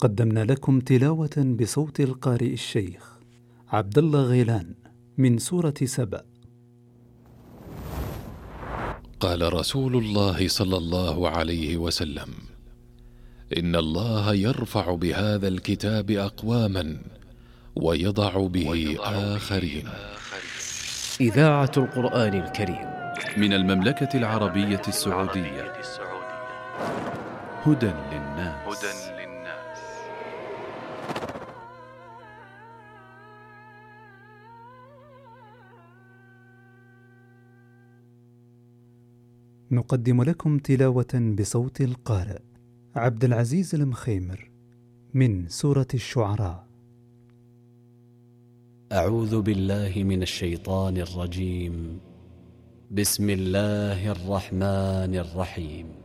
قدمنا لكم تلاوة بصوت القارئ الشيخ عبد الله غيلان من سورة سبأ. قال رسول الله صلى الله عليه وسلم: إن الله يرفع بهذا الكتاب أقواما ويضع به آخرين. إذاعة القرآن الكريم من المملكة العربية السعودية. هدى للناس. نقدم لكم تلاوة بصوت القارئ عبد العزيز المخيمر من سورة الشعراء. أعوذ بالله من الشيطان الرجيم. بسم الله الرحمن الرحيم.